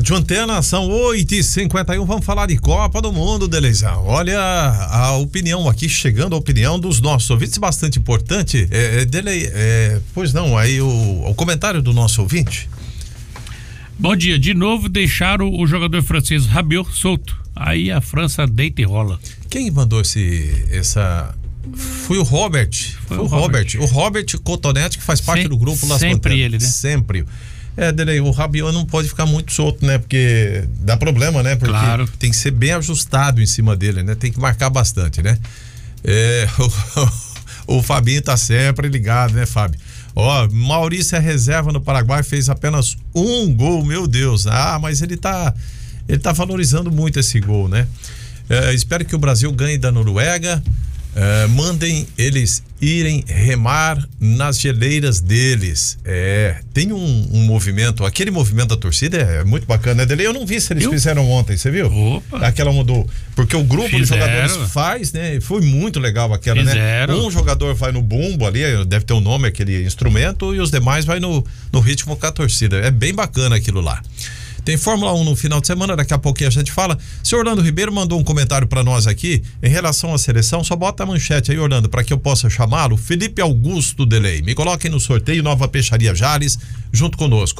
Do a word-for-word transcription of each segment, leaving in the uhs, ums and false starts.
Rádio Antena, são oito e cinquenta e um, vamos falar de Copa do Mundo, Deleizão. Olha a opinião aqui, chegando a opinião dos nossos ouvintes, bastante importante. É, é, Dele, é, pois não, aí o, o comentário do nosso ouvinte. Bom dia, de novo deixaram o jogador francês Rabiot solto. Aí a França deita e rola. Quem mandou esse, essa... Foi o Robert. Foi, Foi o Robert. Robert. O Robert Cotonete, que faz parte Sem, do grupo Las Sempre Panteras. ele, né? Sempre. É, Delei, o Rabiot não pode ficar muito solto, né? Porque dá problema, né? Porque claro. Tem que ser bem ajustado em cima dele, né? Tem que marcar bastante, né? É, o, o Fabinho tá sempre ligado, né, Fábio? Ó, Maurício é reserva no Paraguai, fez apenas um gol, meu Deus. Ah, mas ele tá, ele tá valorizando muito esse gol, né? É, espero que o Brasil ganhe da Noruega. Uh, mandem eles irem remar nas geleiras deles. É, tem um, um movimento, aquele movimento da torcida é muito bacana, né, Dele? Eu não vi se eles eu? fizeram ontem, você viu? Opa. Aquela mudou, porque o grupo Fizeram. de jogadores faz, né? Foi muito legal aquela, Fizeram. né? Um jogador vai no bumbo ali, deve ter um nome aquele instrumento, e os demais vai no, no ritmo com a torcida. É bem bacana aquilo lá. Tem Fórmula um no final de semana, daqui a pouquinho a gente fala. Seu Orlando Ribeiro mandou um comentário para nós aqui em relação à seleção. Só bota a manchete aí, Orlando, para que eu possa chamá-lo. Felipe Augusto Delei. Me coloquem no sorteio Nova Peixaria Jales, junto conosco.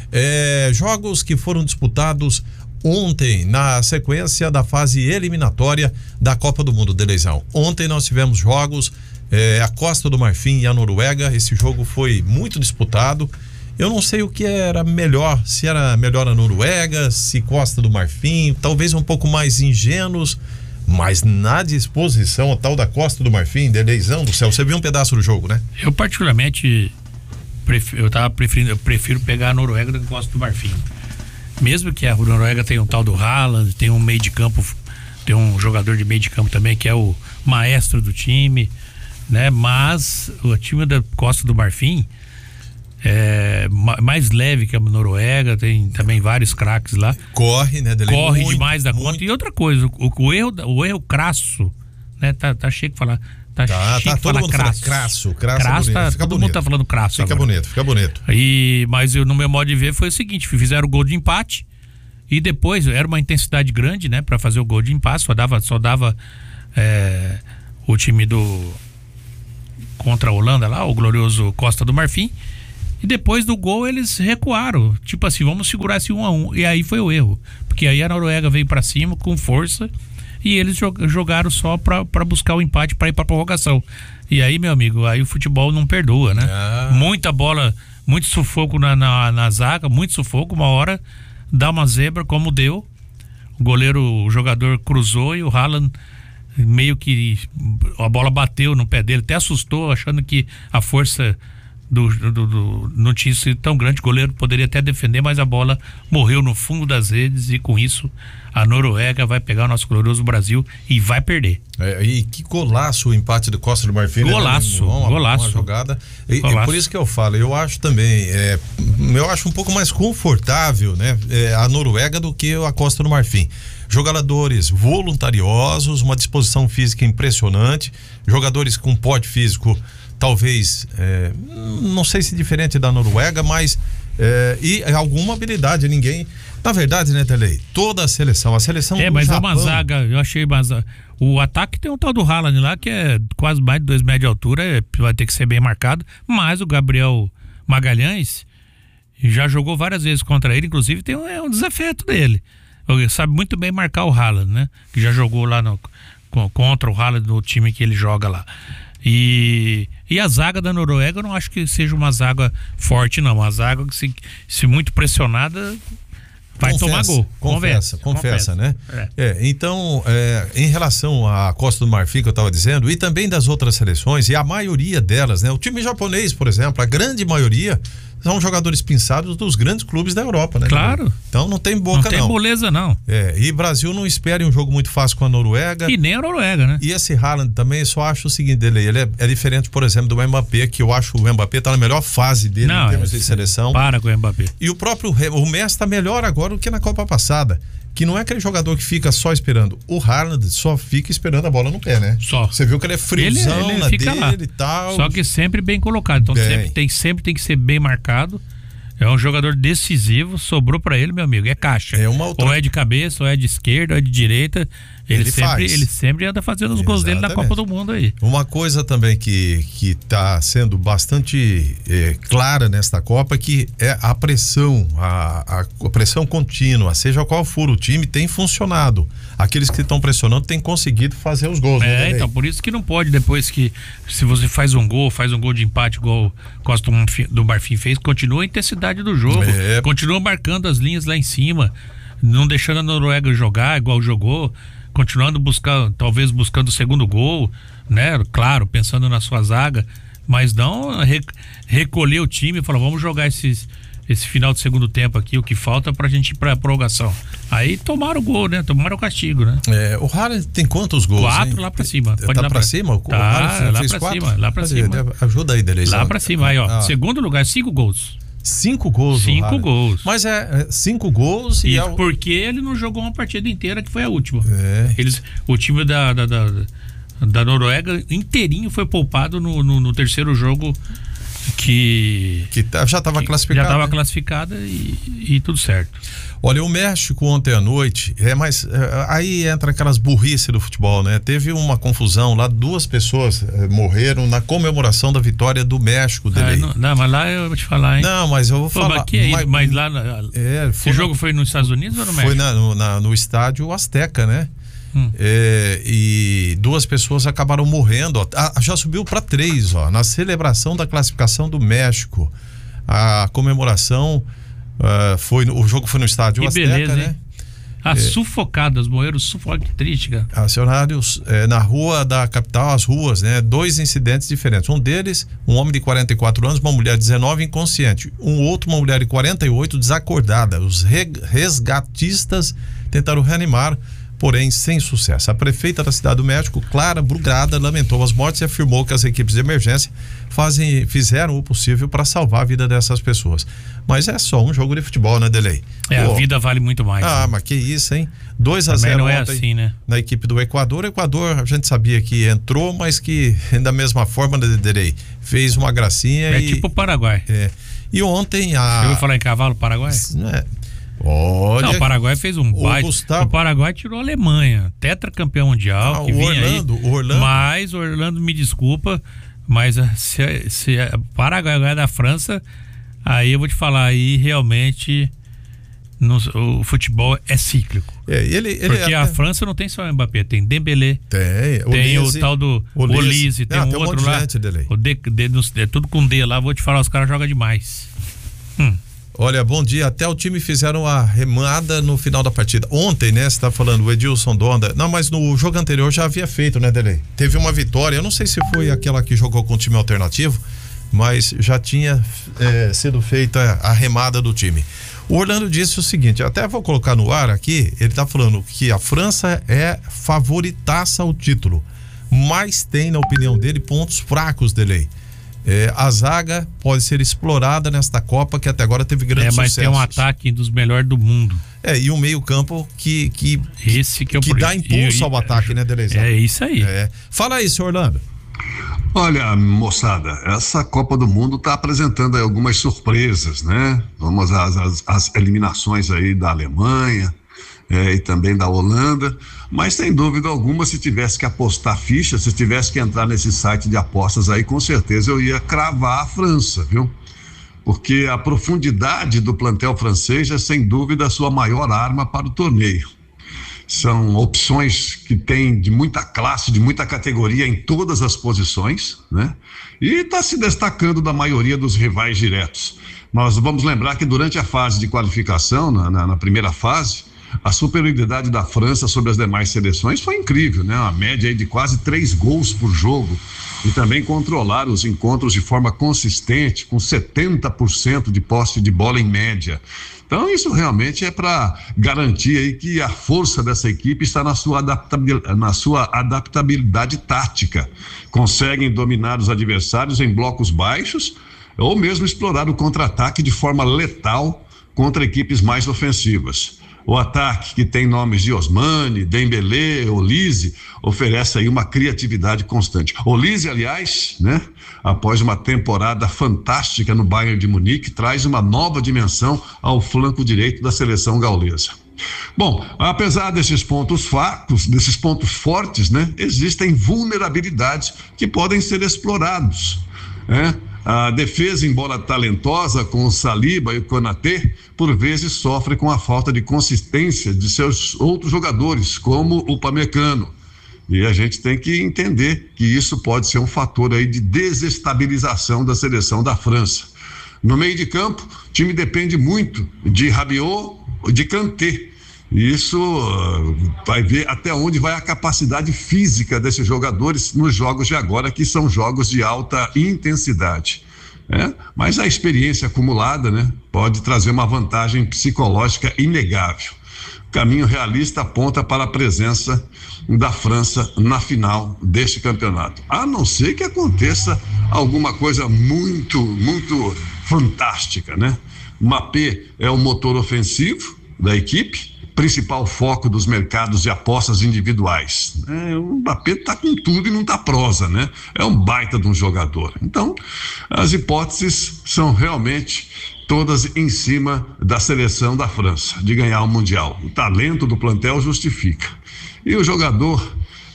É, jogos que foram disputados ontem, na sequência da fase eliminatória da Copa do Mundo, Deleizão. Ontem nós tivemos jogos, é, a Costa do Marfim e a Noruega. Esse jogo foi muito disputado. Eu não sei o que era melhor, se era melhor a Noruega, se Costa do Marfim, talvez um pouco mais ingênuos, mas na disposição a tal da Costa do Marfim, Deleizão do céu, você viu um pedaço do jogo, né? Eu particularmente, prefiro, eu tava preferindo, eu prefiro pegar a Noruega do que a Costa do Marfim. Mesmo que a Noruega tenha um tal do Haaland, tem um meio de campo, tem um jogador de meio de campo também que é o maestro do time, né? Mas o time da Costa do Marfim é mais leve que a Noruega, tem também vários craques lá. Corre, né? Dele Corre muito, demais da muito. conta. E outra coisa, o, o erro, o erro crasso, né? Tá, tá cheio de falar. Tá, tá, cheio tá de todo falar mundo crasso. fala crasso, crasso, crasso é tá, fica todo bonito. mundo tá falando crasso. Fica agora. bonito, fica bonito. E, mas eu, no meu modo de ver foi o seguinte: fizeram o gol de empate e depois era uma intensidade grande, né? Pra fazer o gol de empate, só dava, só dava é, o time do contra a Holanda lá, o glorioso Costa do Marfim. E depois do gol eles recuaram, tipo assim, vamos segurar esse um a um, e aí foi o erro, porque aí a Noruega veio pra cima com força e eles jogaram só pra, pra buscar o empate pra ir pra prorrogação. E aí, meu amigo, aí o futebol não perdoa, né? Ah. Muita bola, muito sufoco na, na, na zaga, muito sufoco, uma hora dá uma zebra como deu, o goleiro, o jogador cruzou e o Haaland meio que a bola bateu no pé dele, até assustou, achando que a força Do, do, do, não tinha sido tão grande, o goleiro poderia até defender, mas a bola morreu no fundo das redes e com isso a Noruega vai pegar o nosso glorioso Brasil e vai perder. É, e que golaço o empate do Costa do Marfim. Golaço, né? uma, golaço. Uma jogada. E, golaço. E por isso que eu falo, eu acho também, é, eu acho um pouco mais confortável, né, é, a Noruega do que a Costa do Marfim. Jogadores voluntariosos, uma disposição física impressionante, jogadores com porte físico talvez, é, não sei se diferente da Noruega, mas é, e alguma habilidade, ninguém, na verdade, né, Telei, toda a seleção, a seleção é, do mas Japão, é uma zaga, eu achei mais, o ataque tem um tal do Haaland lá, que é quase mais de dois metros de altura, é, vai ter que ser bem marcado, mas o Gabriel Magalhães já jogou várias vezes contra ele, inclusive tem um, é um desafeto dele, ele sabe muito bem marcar o Haaland, né, que já jogou lá no, contra o Haaland no time que ele joga lá. E, e a zaga da Noruega eu não acho que seja uma zaga forte, não. Uma zaga que, se, se muito pressionada, vai confessa, tomar gol. Confessa, confessa, confessa, né? É. É, então, é, em relação à Costa do Marfim, que eu estava dizendo, e também das outras seleções, e a maioria delas, né? O time japonês, por exemplo, a grande maioria são jogadores pinçados dos grandes clubes da Europa, né? Claro. Então não tem boca, não. Não tem moleza, não. É, e Brasil não espere um jogo muito fácil com a Noruega. E nem a Noruega, né? E esse Haaland também, só acho o seguinte dele, ele é, é diferente, por exemplo, do Mbappé, que eu acho o Mbappé tá na melhor fase dele não, em termos é, de seleção. Para com o Mbappé. E o próprio, o Messi tá melhor agora do que na Copa passada. Que não é aquele jogador que fica só esperando. O Haaland só fica esperando a bola no pé, né? Só. Você viu que ele é friozão ele, ele na fica dele lá. e tal. Só que sempre bem colocado. Então bem. sempre tem, sempre tem que ser bem marcado. É um jogador decisivo, sobrou pra ele, meu amigo, é caixa. É uma outra... Ou é de cabeça, ou é de esquerda, ou é de direita. Ele, ele sempre, ele sempre anda fazendo os gols dele na Copa do Mundo aí. Uma coisa também que que tá sendo bastante é, clara nesta Copa é que é a pressão, a, a pressão contínua, seja qual for o time, tem funcionado. Aqueles que estão pressionando têm conseguido fazer os gols. É, né, então, por isso que não pode, depois que, se você faz um gol, faz um gol de empate, igual Costa do Marfim fez, continua a intensidade do jogo, é. continua marcando as linhas lá em cima, não deixando a Noruega jogar igual jogou, continuando buscar, talvez buscando o segundo gol, né? Claro, pensando na sua zaga, mas não re, recolher o time e falar, vamos jogar esses, esse final de segundo tempo aqui, o que falta pra gente ir pra prorrogação. Aí tomaram o gol, né? Tomaram o castigo, né? É, o Haaland tem quantos gols? Quatro, hein? lá pra cima. Pode tá lá pra, pra cima? O tá, Haaland lá fez pra quatro? cima, lá pra Cadê? cima. Ajuda aí, Delei. Lá pra cima, aí ó, ah. segundo lugar, cinco gols. Cinco gols, Cinco gols. Mas é, é cinco gols e. E é o... porque ele não jogou uma partida inteira, que foi a última. É. Eles, o time da, da, da, da Noruega inteirinho foi poupado no, no, no terceiro jogo que. Que já estava classificado. Já estava né? classificada e, e tudo certo. Olha, o México ontem à noite, é mais é, aí entra aquelas burrices do futebol, né? Teve uma confusão lá, duas pessoas é, morreram na comemoração da vitória do México. Ah, não, não, mas lá eu vou te falar, hein? Não, mas eu vou Pô, falar. Mas, que é mas, isso? mas lá, é, esse jogo na, foi nos Estados Unidos ou no México? Foi na, no, na, no estádio Azteca, né? Hum. É, e duas pessoas acabaram morrendo. Ó, ah, já subiu para três, ó, na celebração da classificação do México. A comemoração uh, foi no, o jogo foi no estádio que Azteca, beleza, né? Hein? As é, sufocadas, morreram sufoco, que triste, cara. Acionários é, na rua da capital, as ruas, né? Dois incidentes diferentes. Um deles, um homem de quarenta e quatro anos, uma mulher de dezenove inconsciente. Um outro, uma mulher de quarenta e oito desacordada. Os resgatistas tentaram reanimar, porém sem sucesso. A prefeita da cidade do México, Clara Brugada, lamentou as mortes e afirmou que as equipes de emergência fazem, fizeram o possível para salvar a vida dessas pessoas. Mas é só um jogo de futebol, né, Delei? É, Pô, a vida vale muito mais. Ah, né? mas que isso, hein? dois a zero não é ontem assim, né? na equipe do Equador. O Equador, a gente sabia que entrou, mas que da mesma forma, né, Delei, fez uma gracinha. É e, tipo o Paraguai. É, e ontem a... Eu vou falar em cavalo Paraguai? É, olha, não, o Paraguai fez um baita. O, Gustavo... o Paraguai tirou a Alemanha, tetracampeão mundial, ah, que o vinha Orlando, aí. O Orlando. Mas o Orlando, me desculpa, mas se, se o Paraguai ganhar da França, aí eu vou te falar, aí realmente no, o futebol é cíclico. É, ele, ele Porque é, a França não tem só o Mbappé, tem Dembélé, tem, tem Olise, o tal do Olise, tem ah, um tem outro um lá. O D, D, é tudo com D lá, vou te falar, os caras jogam demais. Hum. Olha, bom dia. Até o time fizeram a remada no final da partida. Ontem, né? Você tá falando, o Edilson Donda. Não, mas no jogo anterior já havia feito, né, Delei? Teve uma vitória. Eu não sei se foi aquela que jogou com o time alternativo, mas já tinha é, sido feita a remada do time. O Orlando disse o seguinte, até vou colocar no ar aqui, ele tá falando que a França é favoritaça ao título, mas tem, na opinião dele, pontos fracos, Delei. É, a zaga pode ser explorada nesta Copa, que até agora teve grandes sucessos. É, mas tem um ataque dos melhores do mundo. É, e um meio campo que que, Esse que, é o que dá impulso e, ao ataque, né, Delezão? É isso aí. É. Fala aí, senhor Orlando. Olha, moçada, essa Copa do Mundo está apresentando aí algumas surpresas, né? Vamos às, às, às eliminações aí da Alemanha, É, e também da Holanda, mas sem dúvida alguma, se tivesse que apostar ficha, se tivesse que entrar nesse site de apostas aí, com certeza eu ia cravar a França, viu? Porque a profundidade do plantel francês é sem dúvida a sua maior arma para o torneio. São opções que tem de muita classe, de muita categoria em todas as posições, né? E está se destacando da maioria dos rivais diretos. Nós vamos lembrar que durante a fase de qualificação, na, na, na primeira fase, a superioridade da França sobre as demais seleções foi incrível, né? Uma média aí de quase três gols por jogo, e também controlar os encontros de forma consistente, com setenta por cento de posse de bola em média. Então isso realmente é para garantir aí que a força dessa equipe está na sua, adaptabilidade, na sua adaptabilidade tática. Conseguem dominar os adversários em blocos baixos, ou mesmo explorar o contra-ataque de forma letal contra equipes mais ofensivas. O ataque, que tem nomes de Osmani, Dembélé, Olise, oferece aí uma criatividade constante. Olise, aliás, né, após uma temporada fantástica no Bayern de Munique, traz uma nova dimensão ao flanco direito da seleção gaulesa. Bom, apesar desses pontos fracos, desses pontos fortes, né, existem vulnerabilidades que podem ser explorados, né? A defesa, embora talentosa, com o Saliba e o Konaté, por vezes sofre com a falta de consistência de seus outros jogadores, como o Upamecano. E a gente tem que entender que isso pode ser um fator aí de desestabilização da seleção da França. No meio de campo, o time depende muito de Rabiot e de Kanté. Isso uh, vai ver até onde vai a capacidade física desses jogadores nos jogos de agora, que são jogos de alta intensidade. É, mas a experiência acumulada, né, pode trazer uma vantagem psicológica inegável. O caminho realista aponta para a presença da França na final deste campeonato, a não ser que aconteça alguma coisa muito, muito fantástica, né? Mbappé é o motor ofensivo da equipe, principal foco dos mercados de apostas individuais. É, o Mbappé está com tudo e não está prosa, né? É um baita de um jogador. Então, as hipóteses são realmente todas em cima da seleção da França, de ganhar o Mundial. O talento do plantel justifica. E o jogador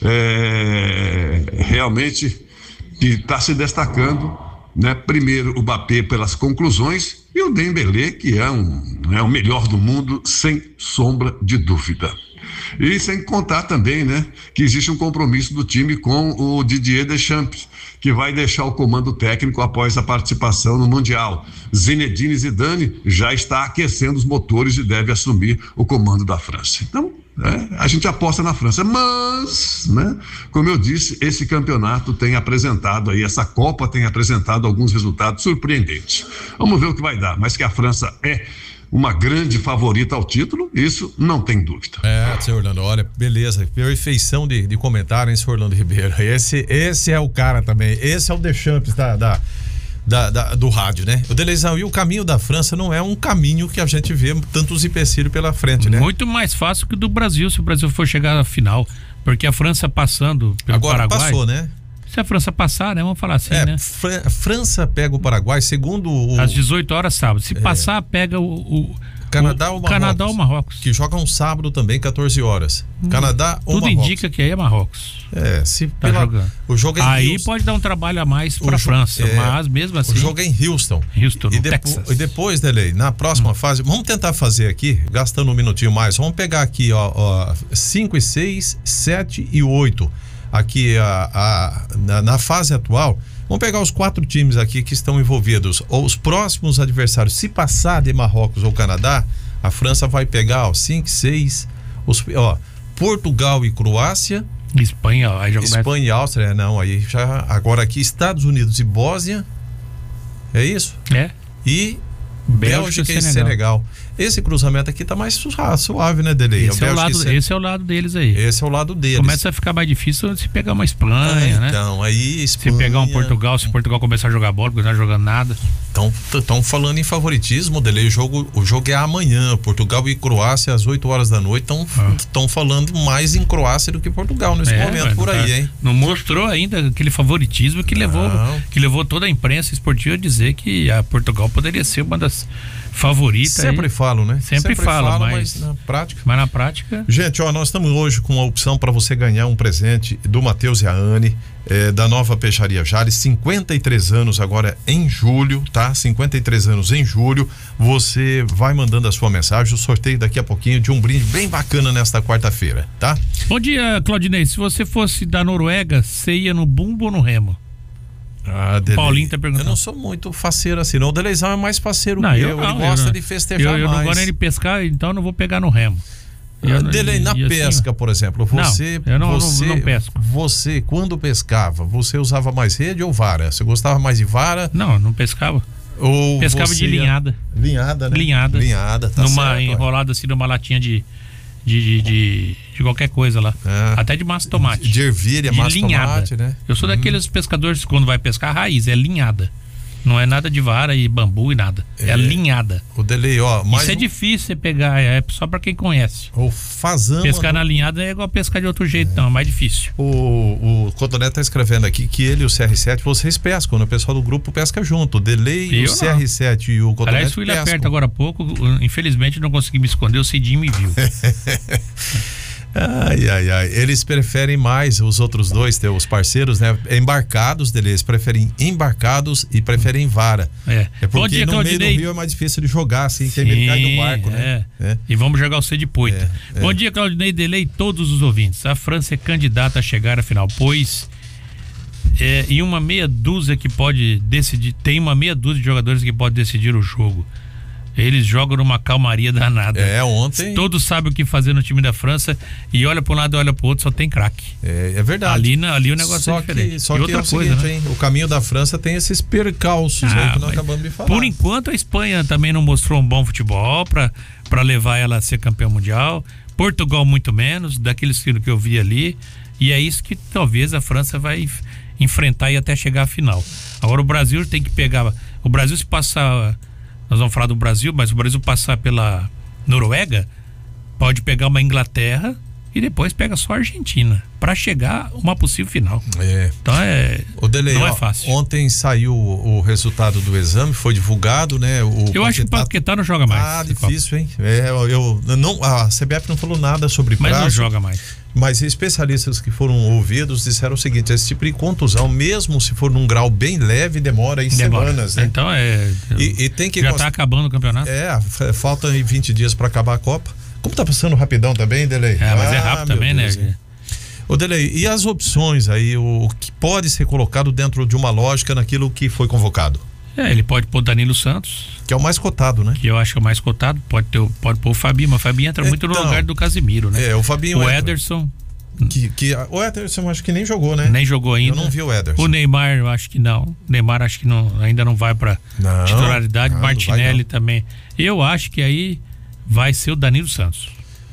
é, realmente que está se destacando, né? Primeiro o Mbappé pelas conclusões e o Dembélé, que é, um, é o melhor do mundo, sem sombra de dúvida. E sem contar também, né, que existe um compromisso do time com o Didier Deschamps, que vai deixar o comando técnico após a participação no Mundial. Zinedine Zidane já está aquecendo os motores e deve assumir o comando da França. Então, é, a gente aposta na França, mas, né, como eu disse, esse campeonato tem apresentado aí, essa Copa tem apresentado alguns resultados surpreendentes. Vamos ver o que vai dar, mas que a França é uma grande favorita ao título, isso não tem dúvida. É, senhor Orlando, olha, beleza, perfeição de, de comentário, hein, senhor Orlando Ribeiro. Esse, esse é o cara também, esse é o Deschamps da, da, da, da, do rádio, né? O Deleizão, e o caminho da França não é um caminho que a gente vê tantos empecilhos pela frente, né? Muito mais fácil que o do Brasil, se o Brasil for chegar à final, porque a França passando pelo Agora Paraguai... passou, né? Se a França passar, né? Vamos falar assim, é, né? Fran- França pega o Paraguai, segundo o... Às dezoito horas sábado. Se é. passar, pega o... o Canadá o, ou Marrocos? Canadá ou Marrocos. Que jogam sábado também, quatorze horas. Hum, Canadá ou tudo Marrocos. Tudo indica que aí é Marrocos. É, se tá pela, jogando. O jogo é em aí Houston. Pode dar um trabalho a mais para a França, é, mas mesmo assim... O jogo é em Houston. Houston, no e, depo- Texas. e depois, Delei, na próxima hum. fase, vamos tentar fazer aqui, gastando um minutinho mais, vamos pegar aqui, ó, cinco e seis, sete e oito. Aqui a, a, na, na fase atual, vamos pegar os quatro times aqui que estão envolvidos, ou os próximos adversários. Se passar de Marrocos ou Canadá, a França vai pegar ó, cinco, seis, os, ó, Portugal e Croácia, Espanha, aí já começa... Espanha e Áustria, não, aí já, agora aqui Estados Unidos e Bósnia, é isso? É. E Bélgica, Bélgica e Senegal. Senegal. Esse cruzamento aqui tá mais suave, né, Delei? Esse, é o lado, Sen... esse é o lado deles aí. Esse é o lado deles. Começa a ficar mais difícil se pegar uma Espanha, ah, né? Então, aí Espanha... Se pegar um Portugal, se Portugal começar a jogar bola, porque não tá jogando nada. Estão falando em favoritismo, Delei. O jogo, o jogo é amanhã. Portugal e Croácia às oito horas da noite. Estão ah. falando mais em Croácia do que Portugal nesse é, momento, por aí, hein? Não mostrou ainda aquele favoritismo que levou, que levou toda a imprensa esportiva a dizer que a Portugal poderia ser uma das favoritas. Sempre aí. falo, né? Sempre, Sempre falo, falo mas, mas na prática. Mas na prática. Gente, ó, nós estamos hoje com a opção para você ganhar um presente do Matheus e a Anne, é, da Nova Peixaria Jales, cinquenta e três anos agora em julho, tá? cinquenta e três anos em julho. Você vai mandando a sua mensagem, o sorteio daqui a pouquinho de um brinde bem bacana nesta quarta-feira, tá? Bom dia, Claudinei. Se você fosse da Noruega, você ia no bumbo ou no remo? Ah, o Paulinho tá perguntando. Eu não sou muito faceiro assim, não. O Deleizão é mais faceiro não, que eu. eu. Não, ele gosta eu de festejar eu, eu mais. Eu não gosto nem de pescar, então eu não vou pegar no remo. Ah, Delei, na e pesca, assim, por exemplo, você, não, eu não, você, não, não pesco. Você, quando pescava, você usava mais rede ou vara? Você gostava mais de vara? Não, não pescava. Ou pescava de linhada. Linhada, né? Linhada. Linhada, tá numa certo, enrolada assim numa latinha de de, de, de, de qualquer coisa lá. É. Até de massa de tomate. De ervilha, de massa de tomate, né? Eu sou hum. daqueles pescadores que quando vai pescar raiz, é linhada. Não é nada de vara e bambu e nada. É, é alinhada. O Delei, ó. Isso é um... difícil você pegar, é só pra quem conhece. O Fazan. Pescar mandou... na alinhada é igual pescar de outro jeito, é. não, é mais difícil. O, o Cotonete tá escrevendo aqui que ele e o C R sete, vocês pescam, né? O pessoal do grupo pesca junto. O Delei, o C R sete e o Cotonete. Aliás, fui lá perto agora há pouco, infelizmente não consegui me esconder, o Cidinho me viu. Ai, ai, ai. Eles preferem mais, os outros dois, os parceiros, né? Embarcados deles, eles preferem embarcados e preferem vara. É, é porque dia, no Claudinei... meio do rio é mais difícil de jogar, assim, tem medo de cair no barco, né? É. É. E vamos jogar o C de Poito. É. Bom é. dia, Claudinei Delei e todos os ouvintes. A França é candidata a chegar à final, pois é, e uma meia dúzia que pode decidir, tem uma meia dúzia de jogadores que pode decidir o jogo. Eles jogam numa calmaria danada. É, ontem... Todos sabem o que fazer no time da França e olha para um lado e olha para o outro, só tem craque. É, é verdade. Ali, na, ali o negócio só é diferente. Que, só e outra que é o coisa, seguinte, né? hein? O caminho da França tem esses percalços ah, aí que nós acabamos de falar. Por enquanto a Espanha também não mostrou um bom futebol para levar ela a ser campeã mundial. Portugal muito menos, daquele estilo que eu vi ali. E é isso que talvez a França vai enfrentar e até chegar à final. Agora o Brasil tem que pegar... O Brasil se passar... Nós vamos falar do Brasil, mas o Brasil passar pela Noruega, pode pegar uma Inglaterra e depois pega só a Argentina para chegar a uma possível final. É. Então é, o Delei, não ó, é fácil. Ontem saiu o, o resultado do exame, foi divulgado, né? O eu Paquetá... acho que o Paquetá não joga mais. Ah, difícil, hein? É, eu, não, a C B F não falou nada sobre prazo. Mas não joga mais. Mas especialistas que foram ouvidos disseram o seguinte: esse tipo de contusão, mesmo se for num grau bem leve, demora em demora. semanas, né? Então é. E, e tem que já está acabando o campeonato? É, faltam vinte dias para acabar a Copa. Como tá passando rapidão também, Delei? É, mas ah, é rápido também, Deus, né? Ô, Delei, e as opções aí, o, o que pode ser colocado dentro de uma lógica naquilo que foi convocado? É, ele pode pôr Danilo Santos, que é o mais cotado, né? Que eu acho que é o mais cotado. Pode, ter, pode pôr o Fabinho, mas o Fabinho entra então, muito no lugar do Casemiro, né? É, o Fabinho. O entra. Ederson. Que, que, o Ederson eu acho que nem jogou, né? Nem jogou ainda. Eu não vi o Ederson. O Neymar eu acho que não. O Neymar acho que não, ainda não vai pra não, titularidade. Não, Martinelli não não. também. Eu acho que aí vai ser o Danilo Santos.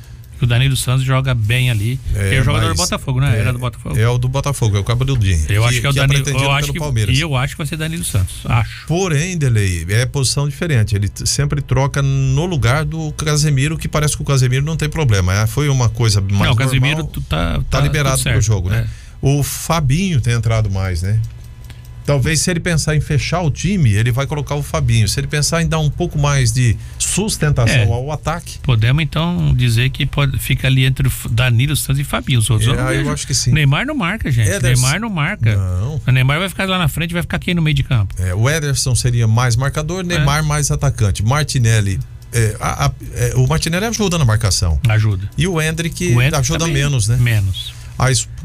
O Danilo Santos joga bem ali. É, é o jogador do Botafogo, né? É, Era do Botafogo. É o do Botafogo, é o Cabeludinho. Eu que, acho que é o que Danilo. É eu acho que, e eu acho que vai ser Danilo Santos. Acho. Porém, Delei, é posição diferente. Ele sempre troca no lugar do Casemiro, que parece que o Casemiro não tem problema. Foi uma coisa mais normal. Não, o Casemiro tá, tá, tá liberado pro jogo, né? É. O Fabinho tem entrado mais, né? Talvez se ele pensar em fechar o time, ele vai colocar o Fabinho. Se ele pensar em dar um pouco mais de sustentação é, ao ataque. Podemos então dizer que pode, fica ali entre o Danilo Santos e Fabinho. Os outros é, eu, eu acho que sim. Neymar não marca, gente. Ederson. Neymar não marca. Não. O Neymar vai ficar lá na frente, vai ficar quem no meio de campo? É, o Ederson seria mais marcador, Neymar é. mais atacante. Martinelli. É, a, a, é, o Martinelli ajuda na marcação. Ajuda. E o Hendrick, o Hendrick ajuda também, menos, né? Menos. A,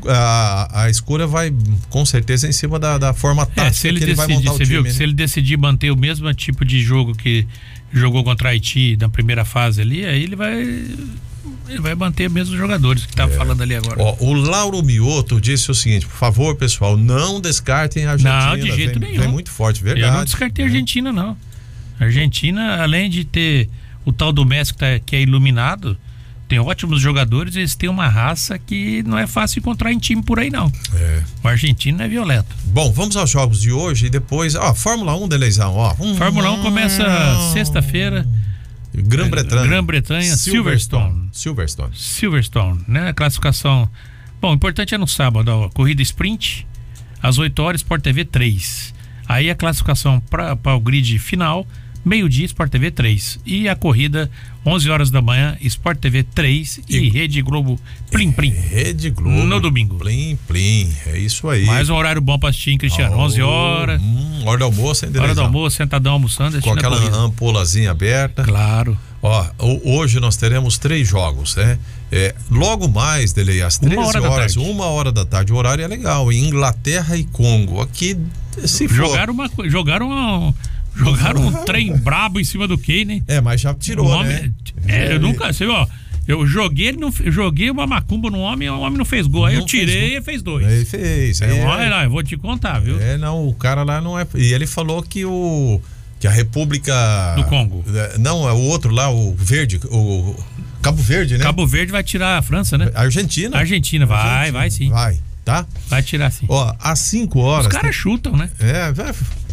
a, a escolha vai com certeza em cima da, da forma tática é, se ele que ele decidir, vai montar o você time. Viu, né? Se ele decidir manter o mesmo tipo de jogo que jogou contra a Haiti na primeira fase ali, aí ele vai ele vai manter mesmo os jogadores que estava é. falando ali agora. Ó, o Lauro Mioto disse o seguinte: por favor, pessoal, não descartem a Argentina. Não, de jeito vem, nenhum. Vem muito forte, verdade. Eu não descartei a Argentina, não. A Argentina, além de ter o tal do Messi que, tá, que é iluminado, tem ótimos jogadores, eles têm uma raça que não é fácil encontrar em time por aí, não. É. O argentino é violento. Bom, vamos aos jogos de hoje e depois, ó, Fórmula um, Deleizão, ó. Hum, Fórmula um começa hum, sexta-feira. Grã-Bretanha. Grã-Bretanha, Silverstone. Silverstone. Silverstone, né? A classificação. Bom, o importante é no sábado, ó, corrida sprint, às oito horas, Sport T V três. Aí a classificação para o grid final, meio-dia, Sport T V três. E a corrida, onze horas da manhã, Sport T V três e, e Rede Globo Plim Plim. Rede Globo. No domingo. Plim Plim, é isso aí. Mais um horário bom pra assistir, hein, Cristiano? Oh, onze horas. Hum, hora do almoço, hein, Hora do almoço, sentadão almoçando. Com aquela ampolazinha aberta. Claro. Ó, hoje nós teremos três jogos, né? É, logo mais, Delei, às treze horas, uma hora da tarde. O horário é legal. Em Inglaterra e Congo. Aqui, se for. Jogaram uma coisa. Jogaram uma. Jogaram um trem brabo em cima do Kane, né? É, mas já tirou, homem, né? É, eu nunca, você viu, ó, eu joguei, ele não, eu joguei uma macumba no homem, o homem não fez gol. Aí não eu tirei e fez dois. Ele fez. É, é, olha lá, eu vou te contar, viu? É, não, o cara lá não é. E ele falou que o. Que a República. Do Congo. Não, é o outro lá, o Verde, o. Cabo Verde, né? Cabo Verde vai tirar a França, né? Argentina. Argentina, vai, Argentina. vai sim. Vai, tá? Vai tirar sim. Ó, às cinco horas. Os caras tem... chutam, né? É, vai.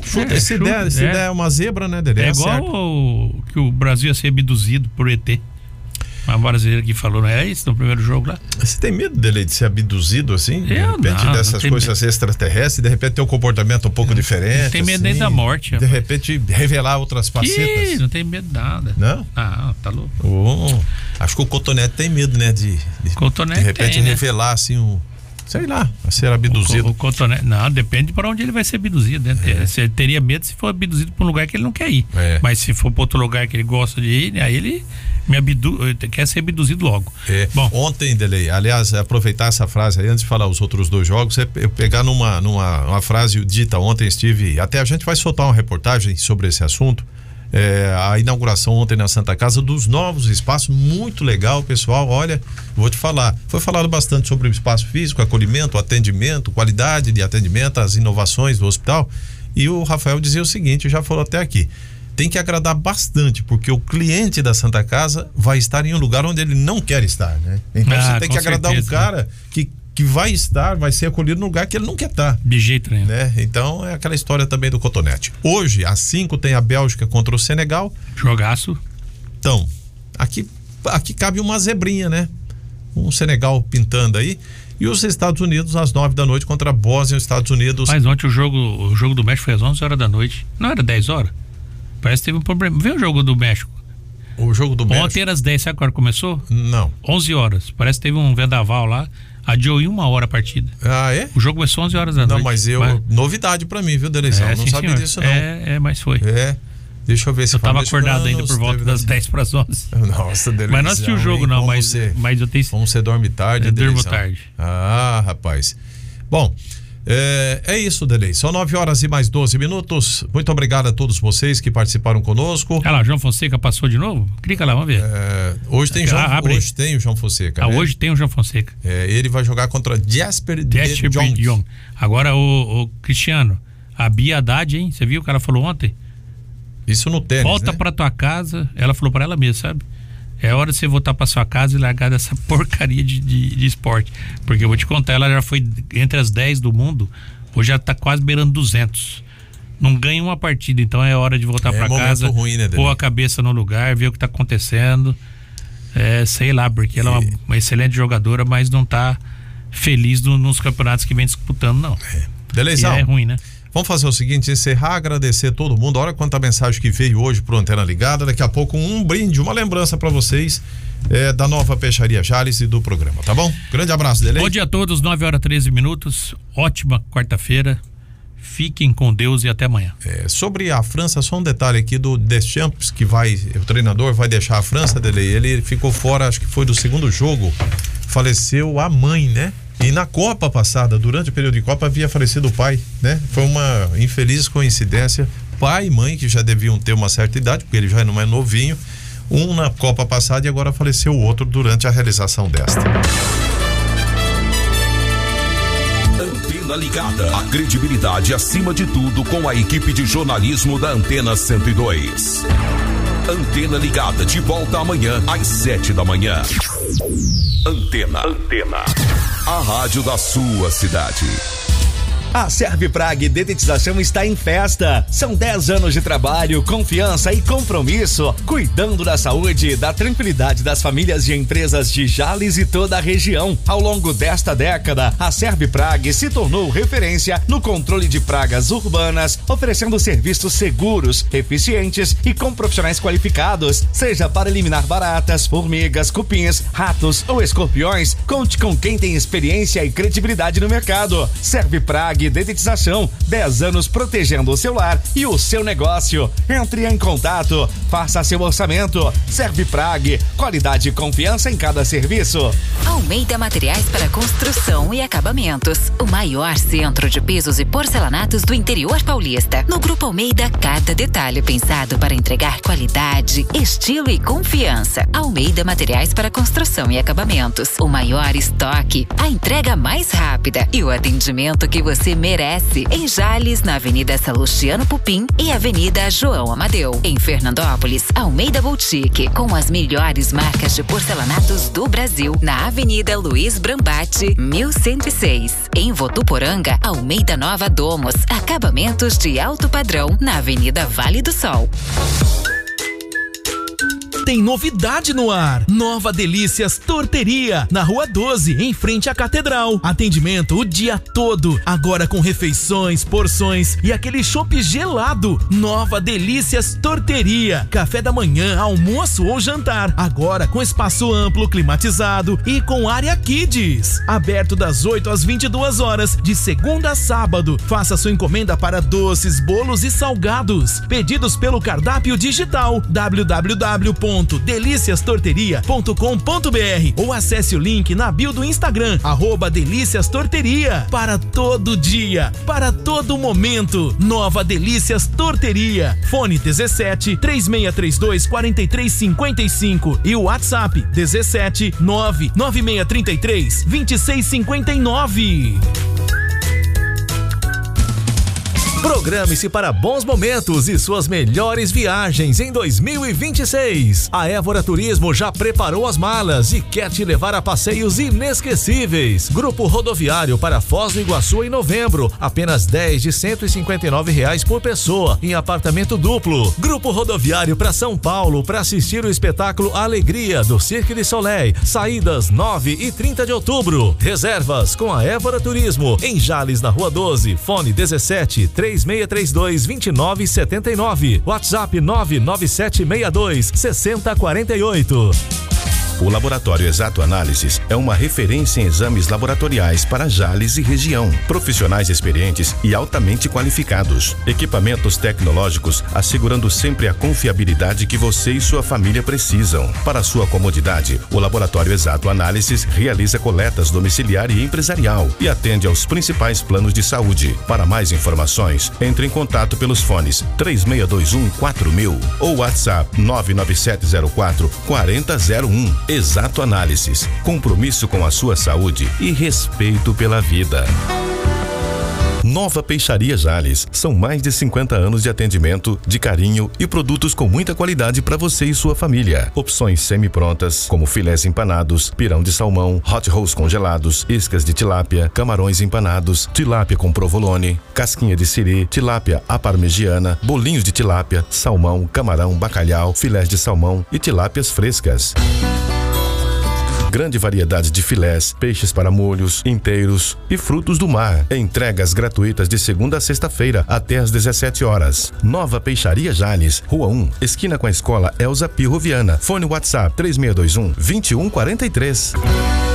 Chuta, É, se, chuta, der, se é. der uma zebra, né, Dele? É igual o, que o Brasil ia ser abduzido por E T. Uma brasileira que falou, não é isso no primeiro jogo lá? Você tem medo dele de ser abduzido assim? De Eu repente não, dessas não coisas medo. extraterrestres, de repente ter um comportamento um pouco diferente. Não tem medo assim, nem da morte. De rapaz. repente revelar outras facetas. Ih, não tem medo de nada. Não? Não, tá louco. Oh, acho que o Cotonete tem medo, né? De, de, Cotonete de repente tem, né? revelar assim um. Sei lá, a ser abduzido. O, o Cotonete, não, depende para onde ele vai ser abduzido, né? É. Você teria medo se for abduzido para um lugar que ele não quer ir. É. Mas se for para outro lugar que ele gosta de ir, aí ele me abdu, quer ser abduzido logo. É. Bom, Ontem, Delei, aliás, aproveitar essa frase aí, antes de falar os outros dois jogos, é eu pegar numa, numa uma frase dita ontem, estive. Até a gente vai soltar uma reportagem sobre esse assunto. É, a inauguração ontem na Santa Casa dos novos espaços, muito legal, pessoal. Olha, vou te falar, foi falado bastante sobre o espaço físico, acolhimento, atendimento, qualidade de atendimento, as inovações do hospital. E o Rafael dizia o seguinte, já falou até aqui, tem que agradar bastante, porque o cliente da Santa Casa vai estar em um lugar onde ele não quer estar, né? Então Ah, você tem com que agradar certeza, um cara que que vai estar, vai ser acolhido no lugar que ele não quer estar. de jeito nenhum. Né? Então é aquela história também do Cotonete. Hoje, às cinco, tem a Bélgica contra o Senegal. Jogaço. Então, aqui, aqui cabe uma zebrinha, né? Um Senegal pintando aí. E os Estados Unidos às nove da noite contra a Bósnia, os Estados Unidos. Mas ontem o jogo, o jogo do México foi às onze horas da noite. Não era dez horas? Parece que teve um problema. Vê o jogo do México. O jogo do México. Ontem era às dez, sabe quando começou? Não. onze horas. Parece que teve um vendaval lá. Adiou em uma hora a partida. Ah, é? O jogo começou onze horas da Não, noite. mas eu. Novidade pra mim, viu, Deleição? É, Não sim, sabia senhor. disso, não. É, é, mas foi. É. Deixa eu ver se Eu tava acordado ainda por volta das dez para as onze. Nossa, Deleição. Mas não assisti o jogo, hein? não, Como mas, você, mas eu tenho. como você dorme tarde, Eu durmo Deleição? tarde. Ah, rapaz. Bom, é, é isso, Delei. São nove horas e mais doze minutos. Muito obrigado a todos vocês que participaram conosco. Olha lá, João Fonseca passou de novo? Clica lá, vamos ver. É, hoje tem Ah, João, abre. hoje tem o João Fonseca. Ah, né? hoje tem o João Fonseca. É, ele vai jogar contra Jasper de Jasper Jones. Young. Agora, o, o Cristiano, a Bia Haddad, hein? Você viu o que ela falou ontem? Isso no tênis, Volta né? pra tua casa. Ela falou pra ela mesma, sabe? É hora de você voltar pra sua casa e largar dessa porcaria de, de, de esporte. Porque eu vou te contar, ela já foi entre as dez do mundo, hoje já tá quase beirando duzentos. Não ganha uma partida, então é hora de voltar É pra momento casa, ruim, né, Dani? pôr a cabeça no lugar, ver o que tá acontecendo. É, sei lá, porque ela é uma, uma excelente jogadora, mas não tá feliz no, nos campeonatos que vem disputando, não. É. Deleizão. E é ruim, né? Vamos fazer o seguinte, encerrar, agradecer todo mundo. Olha quanta mensagem que veio hoje pro Antena Ligada. Daqui a pouco um brinde, uma lembrança para vocês é, da nova Peixaria Jales e do programa, tá bom? Grande abraço, Delei. Bom dia a todos, nove horas e treze minutos. Ótima quarta-feira. Fiquem com Deus e até amanhã. É, sobre a França, só um detalhe aqui do Deschamps, que vai, o treinador vai deixar a França, Delei. Ele ficou fora, acho que foi do segundo jogo. Faleceu a mãe, né? E na Copa passada, durante o período de Copa, havia falecido o pai, né? Foi uma infeliz coincidência. Pai e mãe, que já deviam ter uma certa idade, porque ele já não é novinho. Um na Copa passada e agora faleceu o outro durante a realização desta. Antena Ligada. A credibilidade acima de tudo com a equipe de jornalismo da Antena cento e dois. Antena Ligada, de volta amanhã às sete da manhã. Antena. Antena. A rádio da sua cidade. A Serviprag Dedetização está em festa. São dez anos de trabalho, confiança e compromisso, cuidando da saúde e da tranquilidade das famílias e empresas de Jales e toda a região. Ao longo desta década, a Serviprag se tornou referência no controle de pragas urbanas, oferecendo serviços seguros, eficientes e com profissionais qualificados, seja para eliminar baratas, formigas, cupins, ratos ou escorpiões. Conte com quem tem experiência e credibilidade no mercado. Serviprag Dedetização, dez anos protegendo o seu lar e o seu negócio. Entre em contato, faça seu orçamento. Serviprag, qualidade e confiança em cada serviço. Almeida Materiais para Construção e Acabamentos, o maior centro de pisos e porcelanatos do interior paulista. No Grupo Almeida, cada detalhe pensado para entregar qualidade, estilo e confiança. Almeida Materiais para Construção e Acabamentos, o maior estoque, a entrega mais rápida e o atendimento que você você merece. Em Jales, na Avenida Salustiano Pupim e Avenida João Amadeu. Em Fernandópolis, Almeida Boutique, com as melhores marcas de porcelanatos do Brasil, na Avenida Luiz Brambati, mil cento e seis. Em Votuporanga, Almeida Nova Domos, acabamentos de alto padrão, na Avenida Vale do Sol. Tem novidade no ar. Nova Delícias Torteria, na Rua doze, em frente à Catedral. Atendimento o dia todo, agora com refeições, porções e aquele chopp gelado. Nova Delícias Torteria. Café da manhã, almoço ou jantar. Agora com espaço amplo, climatizado e com área Kids. Aberto das oito às vinte e duas horas, de segunda a sábado. Faça sua encomenda para doces, bolos e salgados. Pedidos pelo cardápio digital w w w ponto delícias torteria ponto com ponto b r ou acesse o link na bio do Instagram, arroba Delícias Torteria. Para todo dia, para todo momento, Nova Delícias Torteria. Fone dezessete, três seis três dois, quatro três cinco cinco e o WhatsApp dezessete, nove nove seis três três, dois seis cinco nove. Programe-se para bons momentos e suas melhores viagens em dois mil e vinte e seis. A Évora Turismo já preparou as malas e quer te levar a passeios inesquecíveis. Grupo rodoviário para Foz do Iguaçu em novembro, apenas dez de cento e cinquenta e nove reais por pessoa em apartamento duplo. Grupo rodoviário para São Paulo para assistir o espetáculo Alegria do Cirque du Soleil, saídas nove e trinta de outubro. Reservas com a Évora Turismo em Jales, na Rua doze, fone dezessete, três seis três dois, dois nove sete nove, WhatsApp nove nove sete seis dois, seis zero quatro oito. O Laboratório Exato Análises é uma referência em exames laboratoriais para Jales e região. Profissionais experientes e altamente qualificados. Equipamentos tecnológicos assegurando sempre a confiabilidade que você e sua família precisam. Para sua comodidade, o Laboratório Exato Análises realiza coletas domiciliar e empresarial e atende aos principais planos de saúde. Para mais informações, entre em contato pelos fones três seis dois um, quatro mil ou WhatsApp nove nove sete zero quatro, quatro zero zero um. Exato Análises, compromisso com a sua saúde e respeito pela vida. Nova Peixaria Jales. São mais de cinquenta anos de atendimento, de carinho e produtos com muita qualidade para você e sua família. Opções semi-prontas, como filés empanados, pirão de salmão, hot rolls congelados, iscas de tilápia, camarões empanados, tilápia com provolone, casquinha de siri, tilápia à parmegiana, bolinhos de tilápia, salmão, camarão, bacalhau, filés de salmão e tilápias frescas. Grande variedade de filés, peixes para molhos, inteiros e frutos do mar. Entregas gratuitas de segunda a sexta-feira até às dezessete horas. Nova Peixaria Jales, Rua um, esquina com a Escola Elza Pirro Viana. Fone WhatsApp três seis dois um, dois um quatro três.